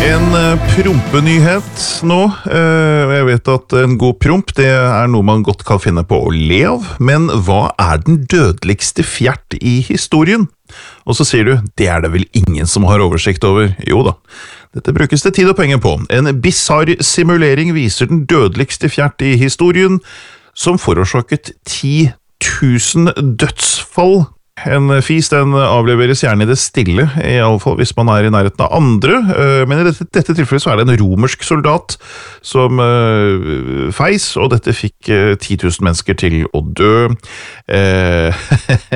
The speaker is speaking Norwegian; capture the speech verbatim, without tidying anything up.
En prompenyhet nå. Jeg vet at en god promp, det er noe man godt kan finne på å le av, men hva er den dødeligste fjert i historien? Og så sier du, det er det vel ingen som har oversikt over? Jo da, dette brukes det tid og penger på. En bizarr simulering viser den dødeligste fjert i historien, som forårsaket ti tusen dødsfall. En fis, den avleveres gjerne i det stille, i alle fall hvis man er i nærheten av andre, men i dette, dette tilfellet så er det en romersk soldat som uh, feis, og dette fikk uh, ti tusen mennesker til å dø. Uh,